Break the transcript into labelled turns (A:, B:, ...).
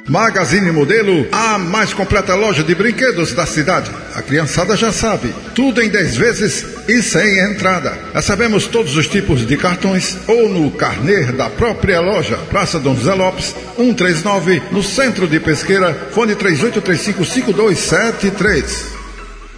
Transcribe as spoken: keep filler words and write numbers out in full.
A: Magazine Modelo, a mais completa loja de brinquedos da cidade. A criançada já sabe, tudo em dez vezes e sem entrada. Recebemos todos os tipos de cartões ou no carnê da própria loja. Praça Dom José Lopes, cento e trinta e nove, no centro de Pesqueira, fone três oito três cinco, cinco dois sete três.